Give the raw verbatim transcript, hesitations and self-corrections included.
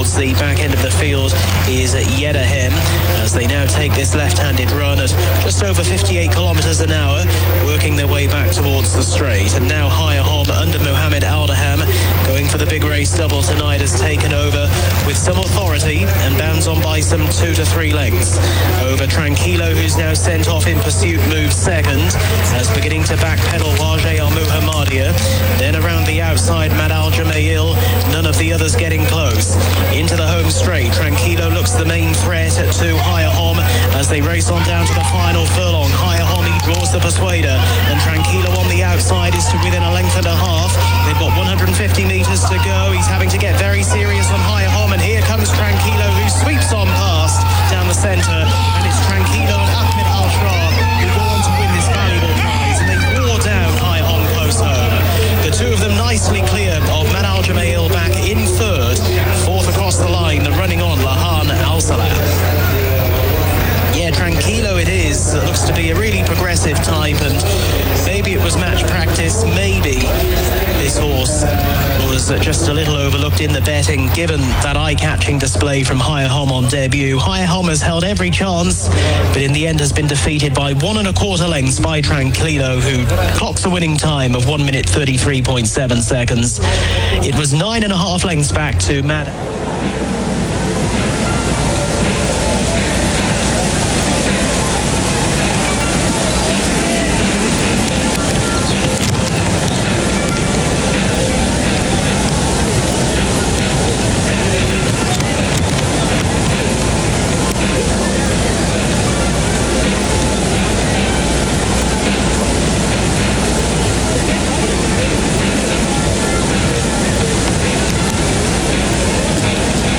towards the back end of the field is Yeddahem, as they now take this left-handed run at just over fifty-eight kilometres an hour, working their way back towards the straight. And now Higher Hom under Mohammed Aldaham, going for the big race double tonight, has taken over with some authority and bounds on by some two to three lengths over Tranquilo, who's now sent off in pursuit, moves second, as beginning to backpedal Wajeh Al Muhammadia. Then around the outside, Mad Al Jamail, none of the others getting close. Into the home straight, Tranquilo looks the main threat to Higher Hom as they race on down to the final furlong. Higher Hom, he draws the Persuader, and Tranquilo on the outside is to within a length and a half. They've got one hundred fifty metres to go. He's having to get very serious on Higher Hom, and here comes Tranquilo, who sweeps on past down the centre, and it's Tranquilo and Ahmed Al-Shrar who go on to win this valuable prize, and they wore down Higher Hom close home. The two of them nicely clear of Mad Al Jamail back in third. Fourth across the line, the running on Lahan Al-Salah. Yeah, Tranquilo it is. It looks to be a really progressive type, and maybe it was match practice, maybe this horse was just a little overlooked in the betting, given that eye-catching display from Higher Hom on debut. Higher Hom has held every chance, but in the end has been defeated by one and a quarter lengths by Tranquilo, who clocks a winning time of one minute thirty-three point seven seconds. It was nine and a half lengths back to Mad